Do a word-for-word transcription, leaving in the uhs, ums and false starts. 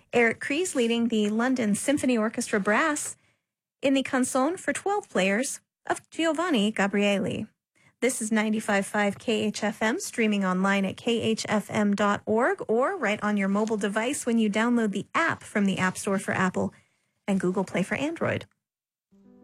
Eric Kries leading the London Symphony Orchestra Brass in the Canzone for twelve players of Giovanni Gabrieli. This is ninety-five point five K H F M, streaming online at k h f m dot org or right on your mobile device when you download the app from the App Store for Apple and Google Play for Android.